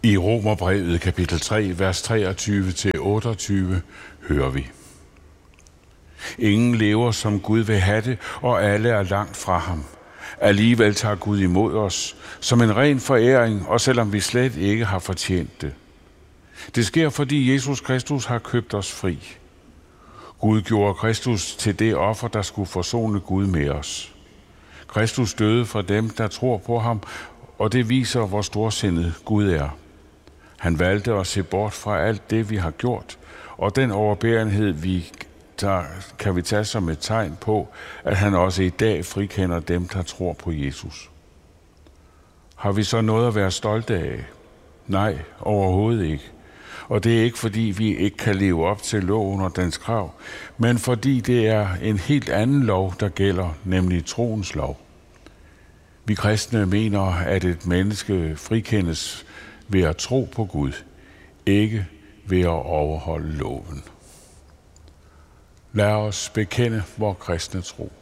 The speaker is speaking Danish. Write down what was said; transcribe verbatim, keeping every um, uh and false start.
I Romerbrevet kapitel tre, vers treogtyve til otteogtyve hører vi: Ingen lever som Gud vil have det, og alle er langt fra ham. Alligevel tager Gud imod os som en ren foræring, og selvom vi slet ikke har fortjent det. Det sker, fordi Jesus Kristus har købt os fri. Gud gjorde Kristus til det offer, der skulle forsone Gud med os. Kristus døde for dem, der tror på ham, og det viser, hvor storsindet Gud er. Han valgte at se bort fra alt det, vi har gjort, og den overbærenhed, vi tager, kan vi tage som et tegn på, at han også i dag frikender dem, der tror på Jesus. Har vi så noget at være stolte af? Nej, overhovedet ikke. Og det er ikke, fordi vi ikke kan leve op til loven og dens krav, men fordi det er en helt anden lov, der gælder, nemlig troens lov. Vi kristne mener, at et menneske frikendes ved at tro på Gud, ikke ved at overholde loven. Lad os bekende vor kristne tro.